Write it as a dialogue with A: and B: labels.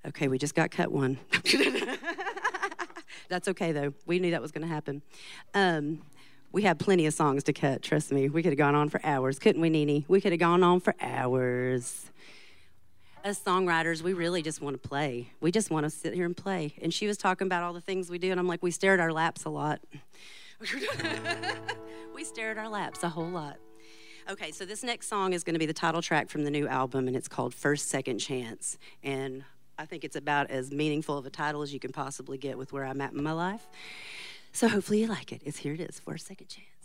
A: Okay, we just got cut one. That's okay, though. We knew that was going to happen. We had plenty of songs to cut, trust me. We could have gone on for hours, couldn't we, Nene? We could have gone on for hours. As songwriters, we really just want to play. We just want to sit here and play. And she was talking about all the things we do, and I'm like, we stare at our laps a lot. We stare at our laps a whole lot. Okay, so this next song is going to be the title track from the new album, and it's called First Second Chance. And I think it's about as meaningful of a title as you can possibly get with where I'm at in my life. So hopefully you like it. Here it is, First Second Chance.